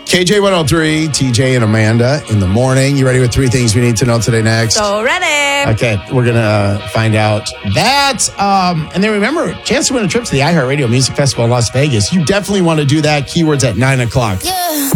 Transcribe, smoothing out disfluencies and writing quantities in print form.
KJ103, TJ and Amanda in the morning. You ready with 3 things we need to know today next? So ready. Okay, we're going to find out that. And then remember, chance to win a trip to the iHeartRadio Music Festival in Las Vegas. You definitely want to do that. Keywords at 9 o'clock. Yeah.